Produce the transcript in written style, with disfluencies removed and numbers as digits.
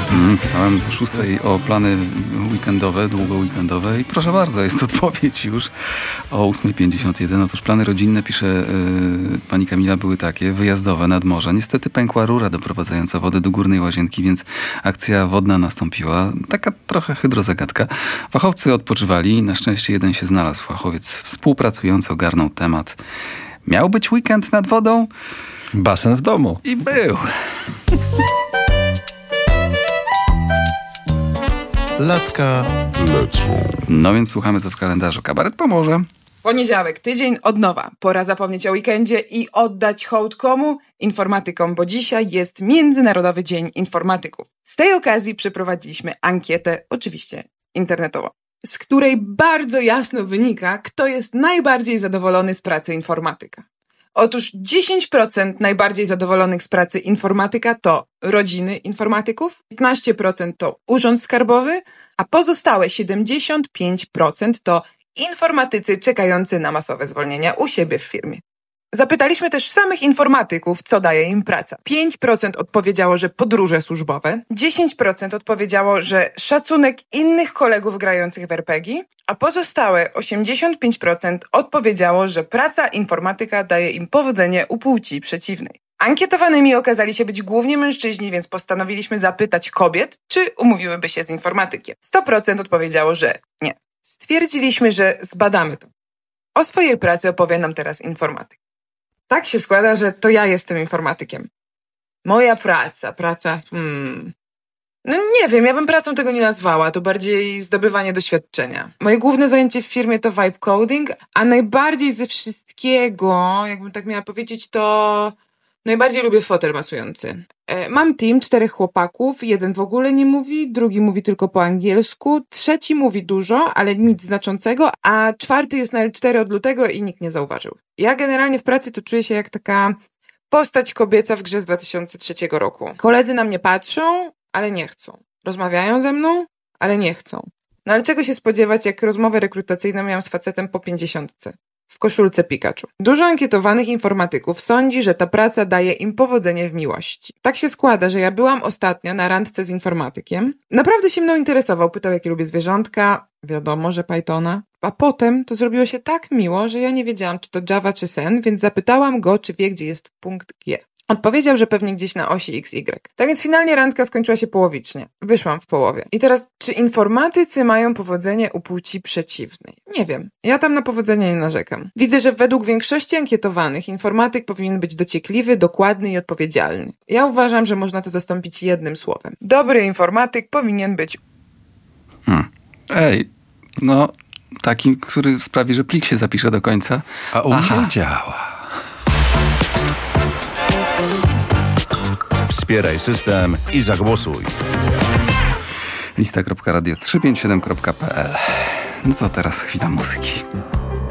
Pytałem po 6 o plany weekendowe, długo weekendowe i proszę bardzo, jest odpowiedź już o 8:51. Otóż plany rodzinne, pisze pani Kamila, były takie, wyjazdowe nad morze. Niestety pękła rura doprowadzająca wodę do górnej łazienki, więc akcja wodna nastąpiła. Taka trochę hydrozagadka. Fachowcy odpoczywali, na szczęście jeden się znalazł. Fachowiec współpracujący ogarnął temat. Miał być weekend nad wodą? Basen w domu. I był. Latka lecą. No więc słuchamy, co w kalendarzu. Kabaret pomoże. Poniedziałek, tydzień od nowa. Pora zapomnieć o weekendzie i oddać hołd komu? Informatykom, bo dzisiaj jest Międzynarodowy Dzień Informatyków. Z tej okazji przeprowadziliśmy ankietę, oczywiście internetową, z której bardzo jasno wynika, kto jest najbardziej zadowolony z pracy informatyka. Otóż 10% najbardziej zadowolonych z pracy informatyka to rodziny informatyków, 15% to urząd skarbowy, a pozostałe 75% to informatycy czekający na masowe zwolnienia u siebie w firmie. Zapytaliśmy też samych informatyków, co daje im praca. 5% odpowiedziało, że podróże służbowe, 10% odpowiedziało, że szacunek innych kolegów grających w RPG, a pozostałe 85% odpowiedziało, że praca informatyka daje im powodzenie u płci przeciwnej. Ankietowanymi okazali się być głównie mężczyźni, więc postanowiliśmy zapytać kobiet, czy umówiłyby się z informatykiem. 100% odpowiedziało, że nie. Stwierdziliśmy, że zbadamy to. O swojej pracy opowie nam teraz informatyk. Tak się składa, że to ja jestem informatykiem. Moja praca. No nie wiem, ja bym pracą tego nie nazwała, to bardziej zdobywanie doświadczenia. Moje główne zajęcie w firmie to vibe coding, a najbardziej ze wszystkiego, jakbym tak miała powiedzieć, to najbardziej lubię fotel masujący. Mam team 4 chłopaków, jeden w ogóle nie mówi, drugi mówi tylko po angielsku, trzeci mówi dużo, ale nic znaczącego, a 4 jest na L4 od lutego i nikt nie zauważył. Ja generalnie w pracy to czuję się jak taka postać kobieca w grze z 2003 roku. Koledzy na mnie patrzą, ale nie chcą. Rozmawiają ze mną, ale nie chcą. No ale czego się spodziewać, jak rozmowę rekrutacyjną miałam z facetem po 50. w koszulce Pikachu. Dużo ankietowanych informatyków sądzi, że ta praca daje im powodzenie w miłości. Tak się składa, że ja byłam ostatnio na randce z informatykiem. Naprawdę się mną interesował, pytał, jakie lubię zwierzątka, wiadomo, że Pythona. A potem to zrobiło się tak miło, że ja nie wiedziałam, czy to Java, czy Sen, więc zapytałam go, czy wie, gdzie jest punkt G. Odpowiedział, że pewnie gdzieś na osi XY. Tak więc finalnie randka skończyła się połowicznie. Wyszłam w połowie. I teraz, czy informatycy mają powodzenie u płci przeciwnej? Nie wiem. Ja tam na powodzenie nie narzekam. Widzę, że według większości ankietowanych informatyk powinien być dociekliwy, dokładny i odpowiedzialny. Ja uważam, że można to zastąpić jednym słowem. Dobry informatyk powinien być... No taki, który sprawi, że plik się zapisze do końca. A u mnie działa. Wspieraj system i zagłosuj. Lista.radio357.pl. No to teraz chwila muzyki.